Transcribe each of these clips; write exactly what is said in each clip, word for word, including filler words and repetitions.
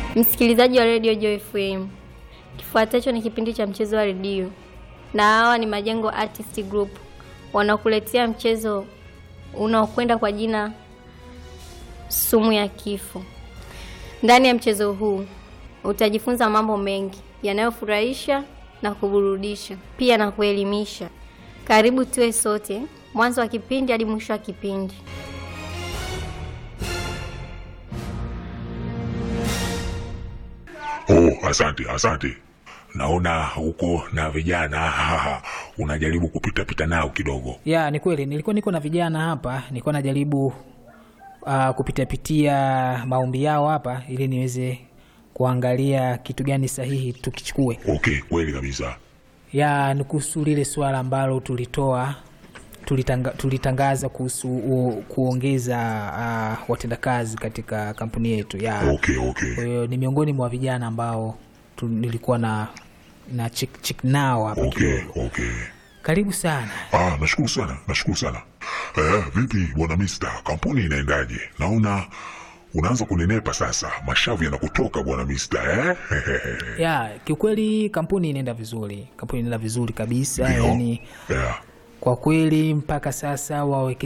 Msikilizaji wa Radio Joy F M, kifuatacho ni kipindi cha mchezo wa redio, na hawa ni Majengo Artist Group wanakuletea mchezo unaokwenda kwa jina Sumu ya Kifo. Ndani ya mchezo huu utajifunza mambo mengi yanayofurahisha na kuburudisha, pia na kuelimisha. Karibu tuwe sote mwanzo wa kipindi hadi mwisho wa kipindi. Oh, asante, asante. Naona huko na vijana unajaribu kupita pita nao kidogo. Ya, ni kweli. Nilikuwa niko na vijana hapa, nilikuwa najaribu uh, kupita pitia maombi yao hapa ili niweze kuangalia kitu gani sahihi tukichukue. Okay, kweli kabisa. Ya, ni kuhusu lile swala ambalo tulitoa tulitanga, tulitangaza kuhusu u, kuongeza uh, watendakazi katika kampuni yetu. Ya. Okay, okay. Kwa hiyo ni miongoni mwa vijana ambao tu, nilikuwa na na chick chick nao hapa. Okay, kidogo. Okay. Karibu sana. Ah, nashukuru sana, nashukuru sana. Eh, vipi bwana Mister, kampuni inaendaje? Naona unaanza kunenepa sasa, mashavu yanakutoka bwana Mister, eh? Ya, kiukweli kampuni inaenda vizuri. Kampuni inaenda vizuri kabisa. Dio? Yani Yeah. Kwa kweli mpaka sasa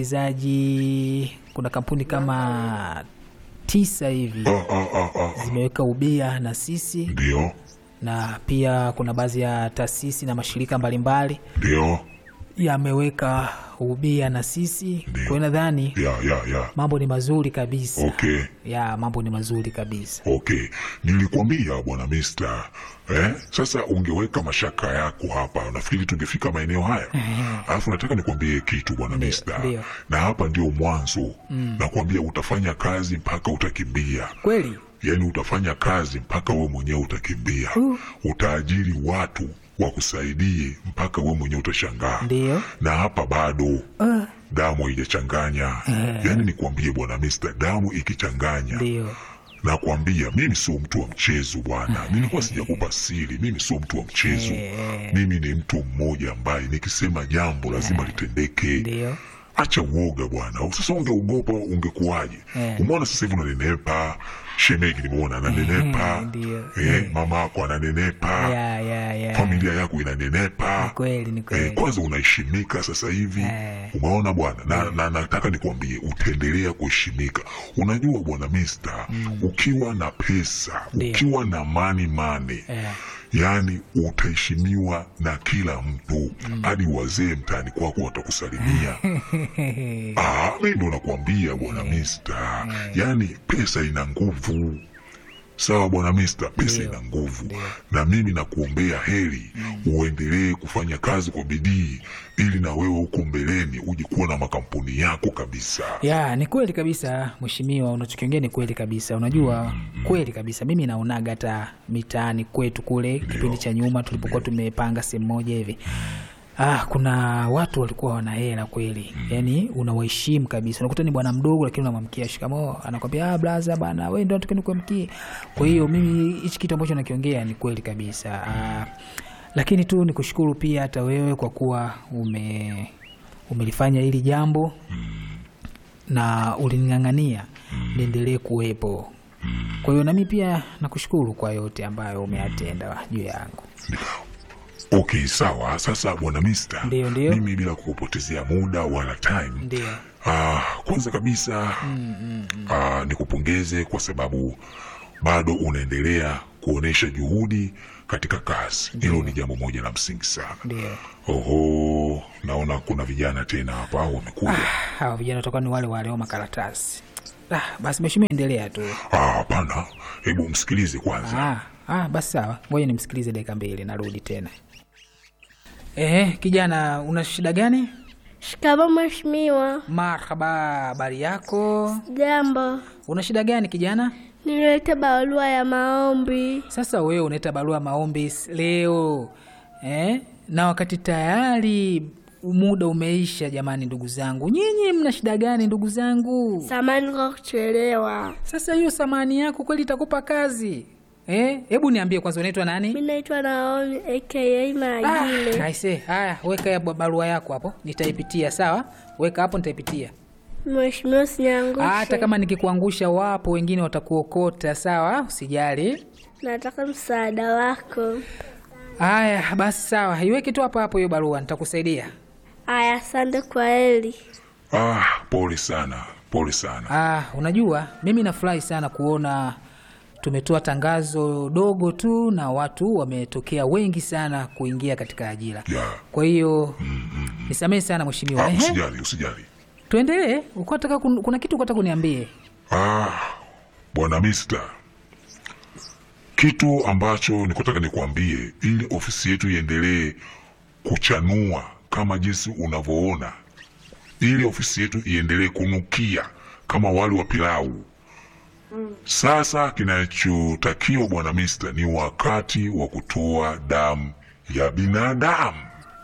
wawekezaji kuna kampuni kama tisa hivi Ah, ah, ah, ah. zimeweka ubia na sisi. Ndio. Na pia kuna baadhi ya taasisi na mashirika mbalimbali Ndio. yameweka ubia na sisi. Kwa nadhani ya ya ya mambo ni mazuri kabisa. Okay. Ya, mambo ni mazuri kabisa. Okay. Nilikwambia bwana Mister, eh? Sasa ungeweka mashaka yako hapa, nafikiri tungefika maeneo haya. Alafu nataka nikwambie kitu bwana Mister. Na hapa ndio mwanzo. Mm. Nakwambia utafanya kazi mpaka utakimbia. Kweli? Yaani utafanya kazi mpaka wewe mwenyewe utakimbia. Uh. Utaajiri watu wakusaidie mpaka wewe mwenyewe utashangaa. Ndio. Na hapa bado uh. damu haijachanganya. Uh. Yaani nikwambie bwana Mister, damu ikichanganya. Ndio. Nakwambia mimi sio mtu wa mchezo bwana. Nilikuwa sijakupa siri, mimi sio mtu wa mchezo. Mimi ni mtu mmoja ambaye nikisema jambo lazima litendeke. Ndio. Acha uoga bwana. Sasa ungeogopa ungekuaje? Yeah. Umeona sasa hivi unanenepa, shemegi nimeona ananenepa. Eh, mama yako ananenepa. Yeah, yeah, yeah. Familia yako inanenepa. Ni kweli, ni kweli. Eh, kwanza unaheshimika sasa hivi. Yeah. Umeona bwana? Na, yeah. na nataka nikwambie utaendelea kuheshimika. Unajua bwana Mister, mm. ukiwa na pesa, Dio. ukiwa na money money. Yeah. Yaani utaheshimiwa na kila mtu, hadi mm. wazee mtaani kwako watakusalimia. Ah, mimi ndo nakwambia bwana Mister. Yaani pesa ina nguvu. Sawa bwana Mister, pesa Dio. ina nguvu. Dio. Na mimi nakuombea heri mm. uendelee kufanya kazi kwa bidii ili na wewe huko mbeleni uje kuwa na makampuni yako kabisa. Ya, ni kweli kabisa mheshimiwa, unachokiongea ni kweli kabisa. Unajua mm-hmm. kweli kabisa. Mimi naonaga hata mitaani kwetu kule Dio. kipindi cha nyuma tulipokuwa tumepanga sehemu moja hivi. Ah, kuna watu walikuwa wana hela kweli. Mm. Yaani unawaheshimu kabisa. Unakuta ni bwana mdogo lakini unamwamkia shikamoo, anakuambia ah blaza bana wewe ndio unataka nikuamkie. Kwa hiyo mimi hichi kitu ambacho nakiongea ni kweli kabisa. Ah, lakini tu nikushukuru pia hata wewe kwa kuwa ume umelifanya hili jambo. Mm. Na ulining'ang'ania mm. niendelee kuwepo. Mm. Kwa hiyo na mimi pia nakushukuru kwa yote ambayo umeyatenda juu yangu. Okay, sawa. Sasa bwana Mister, ndio, ndio. mimi bila kukupotezea muda wala time. Ndio. Ah, kwanza kabisa mm, mm, mm. Ah, nikupongeze kwa sababu bado unaendelea kuonesha juhudi katika kazi. Hilo ni jambo moja la msingi sana. Ndio. Oho, naona kuna vijana tena hapa wamekuja. Ah, hao vijana watakuwa ni wale wale wa makaratasi. Ah, basi mheshimiwa endelea tu. Ah, hapana. Hebu msikilize kwanza. Ah, ah basi sawa. Ngoja nimsikilize dakika mbili narudi tena. Eh, kijana una shida gani? Shikamoo mheshimiwa. Marhaba, habari yako? Jambo. Una shida gani kijana? Nilileta barua ya maombi. Sasa wewe unaleta barua maombi leo. Eh? Na wakati tayari muda umeisha jamani ndugu zangu. Nyinyi mna shida gani ndugu zangu? Samahani kwa kuchelewa. Sasa hiyo samahani yako kweli itakupa kazi? Eh, hebu niambie kwanza unaitwa nani? Mimi naitwa Naomi aka Magile. Ah, I say, haya, weka ya barua yako hapo, nitaipitia sawa? Weka hapo nitaipitia. Mheshimiwa, usiniangushe. Hata kama nikikuangusha wapo wengine watakuokota, sawa? Usijali. Nataka msaada wako. Haya, basi sawa. Iweke tu hapo hapo hiyo barua, nitakusaidia. Aya, asante kwa heri. Ah, pole sana. Pole sana. Ah, unajua mimi nafurahi sana kuona tumetoa tangazo dogo tu na watu wametokea wengi sana kuingia katika ajira. Yeah. Kwa hiyo mm, mm, mm. nisamehe sana mheshimiwa. Ah, usijali, usijali. Tuendelee. Uko nataka kun, kuna kitu ukataka kuniambie? Ah, bwana Mister. Kitu ambacho nikotaka nikuambie ili ofisi yetu iendelee kuchanua kama jinsi unavyoona. Ili ofisi yetu iendelee kunukia kama wali wa pilau. Sasa kinachotakiwa bwana Mister ni wakati wa kutoa damu ya binadamu.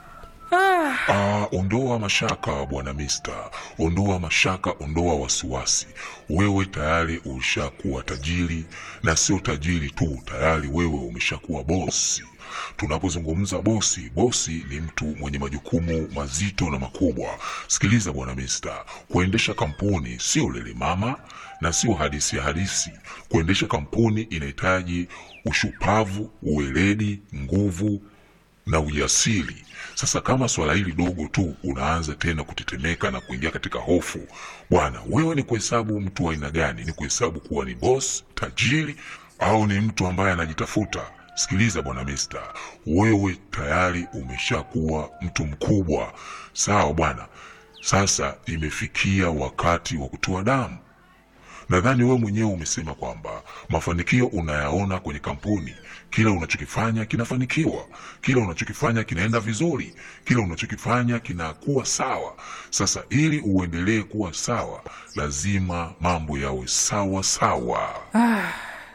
Ah. Ah, ondoa mashaka bwana Mister. Ondoa mashaka, ondoa wasiwasi. Wewe tayari ushakuwa tajiri, na sio tajiri tu, tayari wewe umeshakuwa bosi. Tunapozungumza bosi, bosi ni mtu mwenye majukumu mazito na makubwa. Sikiliza bwana Mister, kuendesha kampuni sio lele mama na sio hadisi ya hadisi. Kuendesha kampuni inahitaji ushupavu, uweledi, nguvu na ujasiri. Sasa kama swala hili dogo tu unaanza tena kutetemeka na kuingia katika hofu, bwana, wewe ni kuhesabu mtu wa aina gani? Ni kuhesabu kuwa ni boss, tajiri, au ni mtu ambaye anajitafuta? Sikiliza bwana Mister, wewe tayari umeshakuwa mtu mkubwa. Sawa bwana. Sasa imefikia wakati wa kutoa damu. Nadhani wewe mwenyewe umesema kwamba mafanikio unayaona kwenye kampuni. Kila unachokifanya kinafanikiwa, kila unachokifanya kinaenda vizuri, kila unachokifanya kinakuwa sawa. Sasa ili uendelee kuwa sawa, lazima mambo yawe sawa sawa. Ah,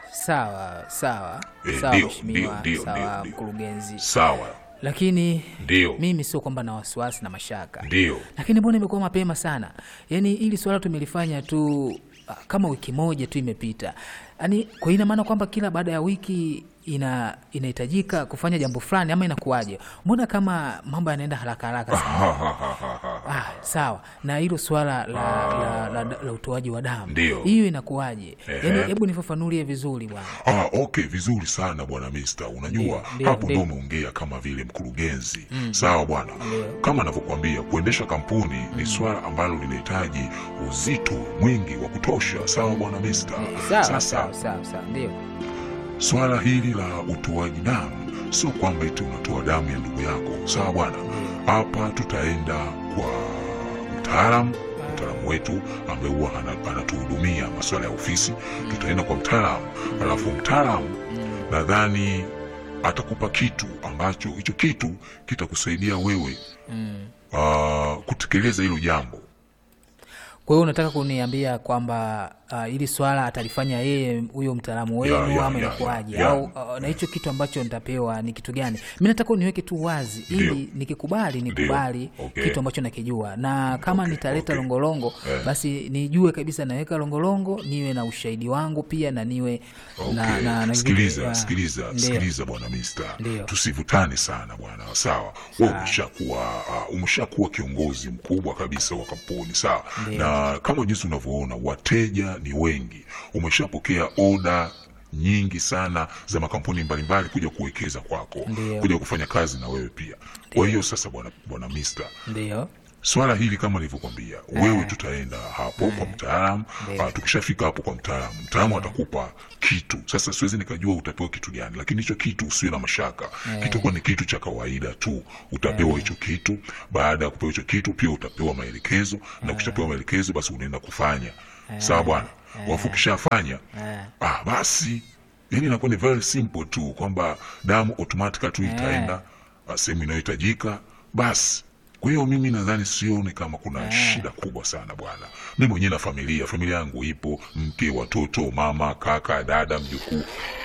sawa sawa. Eh, sawa ndio, mheshimiwa, ndio, sawa ndio, mkurugenzi. Sawa. Lakini Ndio. mimi sio kwamba na wasiwasi na mashaka. Ndio. Lakini mbona imekuwa mapema sana? Yaani ili swala tumelifanya tu kama wiki moja tu imepita. Yaani kwa ina maana kwamba kila baada ya wiki ina inahitajika kufanya jambo fulani ama inakuwaje? Mbona kama mambo yanaenda haraka haraka sana? Ah, sawa. Na hilo swala la la, la, la, la utoaji wa damu. Hiyo inakuwaje? Yaani hebu nifafanulie vizuri bwana. Ah, okay, vizuri sana bwana Mister. Unajua ndiyo, hapo ndo umeongea kama vile mkurugenzi. Mm. Sawa bwana. Kama ninavyokuambia, kuendesha kampuni mm. ni swala ambalo linahitaji uzito mwingi wa kutosha. Sawa bwana Mister. Sawa, Sasa sawa sawa sawa. Ndio. Swala hili la utoaji damu sio kwamba eti unatoa damu ya ndugu yako. Sawa bwana. Hapa tutaenda kwa mtaalamu, mtaalamu wetu ambaye huwa anatuhudumia masuala ya ofisi. Tutaenda kwa mtaalamu, alafu mtaalamu nadhani atakupa kitu ambacho hicho kitu kitakusaidia wewe mm. uh, kutekeleza hilo jambo. Kwa hiyo unataka kuniambia kwamba uh, ili swala atalifanya yeye huyo mtaalamu wenu yeah, yeah, ama inakuaje? Yeah, yeah. Au uh, na hicho kitu ambacho nitapewa ni kitu gani? Mimi nataka uniweke tu wazi ili Dio. nikikubali nikubali okay. kitu ambacho nakijua. Na kama okay, nitaleta okay. longolongo yeah. basi nijue kabisa naweka longolongo, niwe na ushahidi wangu pia na niwe okay. na, na, na sikiliza ya, sikiliza Ndiyo. sikiliza bwana Mister. Tusivutane sana bwana. Sawa. Wewe umeshakuwa uh, umeshakuwa kiongozi mkubwa kabisa wa kampuni. Sawa. Na kama jinsi unavyoona wateja ni wengi. Umeshapokea oda nyingi sana za makampuni mbalimbali kuja kuwekeza kwako. Ndiyo. Kuja kufanya kazi na wewe pia. Kwa hiyo sasa bwana bwana Mister. Ndio. Swala hili kama nilivyokuambia, wewe tutaenda hapo kwa mtaalamu. Uh, tukishafika hapo kwa mtaalamu, mtaalamu atakupa kitu. Sasa siwezi nikajua utapewa kitu gani, lakini hicho kitu usiwe na mashaka. Kitakuwa ni kitu cha kawaida tu. Utapewa hicho kitu. Baada ya kupewa hicho kitu pia utapewa maelekezo, na ukishapewa maelekezo basi unaenda kufanya. Sawa bwana. Wafu kishafanya. Ah, basi yani inakuwa ni very simple tu kwamba damu automatically tu itaenda sehemu inayohitajika. Basi kwa hiyo mimi nadhani sioni kama kuna yeah. shida kubwa sana bwana. Mimi mwenyewe na familia, familia yangu ipo, mke, watoto, mama, kaka, dada, mjukuu,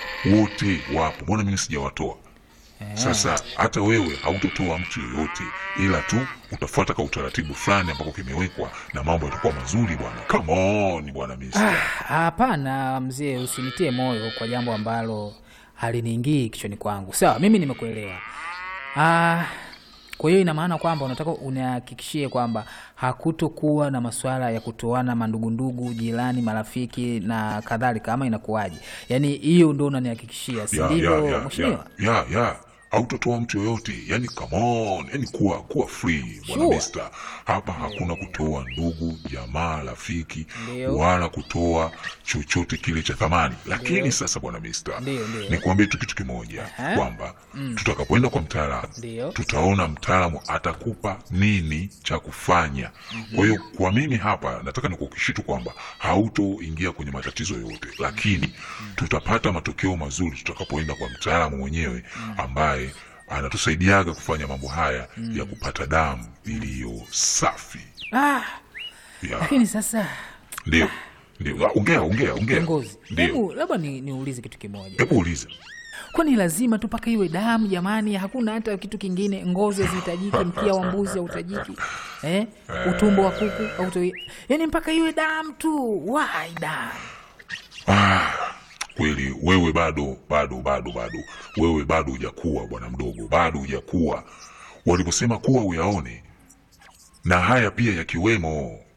wote wapo. Mbona mimi sijawatoa? Yeah. Sasa hata wewe hautotoa mtu yoyote, ila tu utafuata kwa utaratibu fulani ambako kimewekwa na mambo yatakuwa mazuri bwana. Come on bwana Mister. Hapana ah, mzee, usinitie moyo kwa jambo ambalo haliniingii kichwani kwangu. Sawa, mimi nimekuelewa. Ah Kwa hiyo ina maana kwamba unataka unahakikishie kwamba hakutokuwa na masuala ya kutoana mandugu ndugu, jirani, marafiki na kadhalika, kama inakuwaje? Yaani hiyo ndio unanihakikishia, si ndivyo mheshimiwa? Ya ya, ya. Hautotoa mtu yoyote, yani come on, yani kuwa kuwa free bwana Sure. Mister. Hapa hakuna kutoa ndugu, jamaa, rafiki, Ndio. wala kutoa chochote kile cha thamani. Lakini Ndio. sasa bwana Mister, Ndio, ndio. nikwambie tu kitu kimoja, Aha. kwamba tutakapoenda kwa mtaalamu, Ndio. tutaona mtaalamu atakupa nini cha kufanya. Kwa hiyo kwa mimi hapa nataka nikuhakikishie tu kwamba hautoingia kwenye matatizo yote, lakini tutapata matokeo mazuri tutakapoenda kwa mtaalamu mwenyewe ambaye anatusaidiaga kufanya mambo haya ya kupata damu iliyo safi. Ah, Ya. lakini sasa Ndio. Ndio. Ah, Ongea, ongea, ongea. kiongozi, Ndio. hebu labda ni niulize kitu kimoja. Hebu uliza. Kwani lazima tu paka iwe damu jamani? Hakuna hata kitu kingine? Ngozi hazihitajiki, mkia wa mbuzi hauhitajiki, eh? Utumbo wa kuku au yaani mpaka iwe damu tu? Why damu? Ah, kweli wewe bado bado bado bado wewe bado hujakuwa bwana mdogo, bado hujakuwa. Waliposema kuwa uyaone na haya pia yakiwemo.